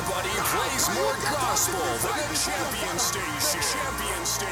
Nobody plays more gospel than the Champion Station.